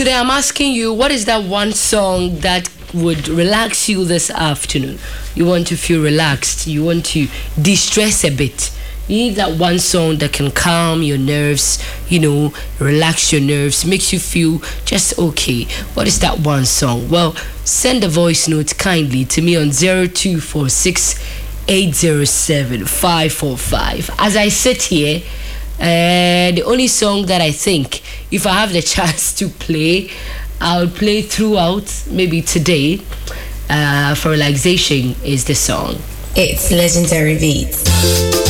today I'm asking you, what is that one song that would relax you this afternoon? You want to feel relaxed. You want to de-stress a bit. You need that one song that can calm your nerves, relax your nerves, makes you feel just okay. What is that one song? Well, send a voice note kindly to me on 0246 807 545. As I sit here, the only song that I think, if I have the chance to play, I'll play throughout, maybe today, for relaxation, is the song. It's Legendary Beats.